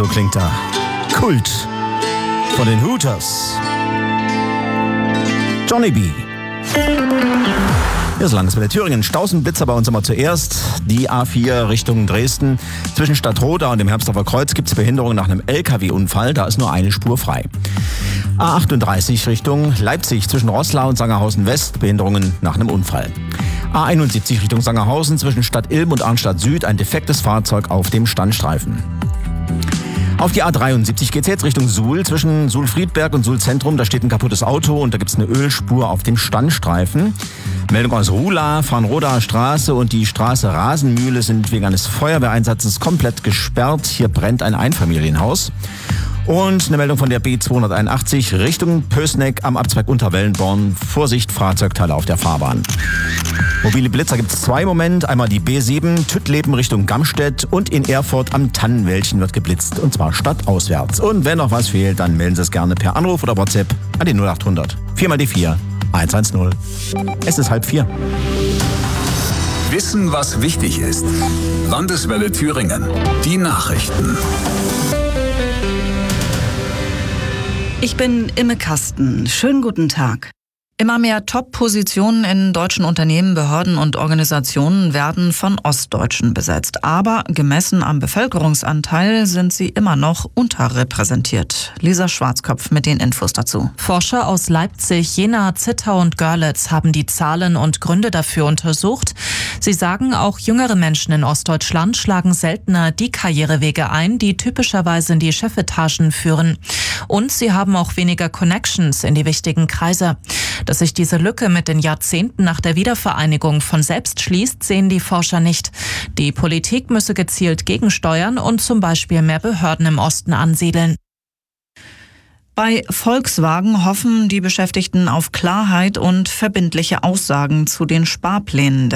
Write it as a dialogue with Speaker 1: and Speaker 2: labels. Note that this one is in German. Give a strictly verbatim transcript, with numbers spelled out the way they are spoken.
Speaker 1: So klingt er. Kult von den Hooters. Johnny B. Hier ist Landeswelle Thüringen. Stausenblitzer bei uns immer zuerst. Die A vier Richtung Dresden. Zwischen Stadtroda und dem Herbstorfer Kreuz gibt es Behinderungen nach einem L K W-Unfall. Da ist nur eine Spur frei. A achtunddreißig Richtung Leipzig zwischen Roßla und Sangerhausen West. Behinderungen nach einem Unfall. A einundsiebzig Richtung Sangerhausen zwischen Stadt Ilm und Arnstadt Süd. Ein defektes Fahrzeug auf dem Standstreifen. Auf die A dreiundsiebzig geht's jetzt Richtung Suhl, zwischen Suhl-Friedberg und Suhl-Zentrum. Da steht ein kaputtes Auto und da gibt's eine Ölspur auf dem Standstreifen. Meldung aus Ruhla, Farnrodaer Straße und die Straße Rasenmühle sind wegen eines Feuerwehreinsatzes komplett gesperrt. Hier brennt ein Einfamilienhaus. Und eine Meldung von der B zweihunderteinundachtzig Richtung Pößneck am Abzweig Unterwellenborn. Vorsicht, Fahrzeugteile auf der Fahrbahn. Mobile Blitzer gibt es zwei im Moment. Einmal die B sieben, Tüttleben Richtung Gamstedt und in Erfurt am Tannenwäldchen wird geblitzt. Und zwar stadtauswärts. Und wenn noch was fehlt, dann melden Sie es gerne per Anruf oder WhatsApp an die null achthundert vier mal die vier eins eins null. Es ist halb vier.
Speaker 2: Wissen, was wichtig ist. Landeswelle Thüringen. Die Nachrichten.
Speaker 3: Ich bin Imme Kasten. Schönen guten Tag. Immer mehr Top-Positionen in deutschen Unternehmen, Behörden und Organisationen werden von Ostdeutschen besetzt. Aber gemessen am Bevölkerungsanteil sind sie immer noch unterrepräsentiert. Lisa Schwarzkopf mit den Infos dazu.
Speaker 4: Forscher aus Leipzig, Jena, Zittau und Görlitz haben die Zahlen und Gründe dafür untersucht. Sie sagen, auch jüngere Menschen in Ostdeutschland schlagen seltener die Karrierewege ein, die typischerweise in die Chefetagen führen. Und sie haben auch weniger Connections in die wichtigen Kreise. Dass sich diese Lücke mit den Jahrzehnten nach der Wiedervereinigung von selbst schließt, sehen die Forscher nicht. Die Politik müsse gezielt gegensteuern und zum Beispiel mehr Behörden im Osten ansiedeln.
Speaker 3: Bei Volkswagen hoffen die Beschäftigten auf Klarheit und verbindliche Aussagen zu den Sparplänen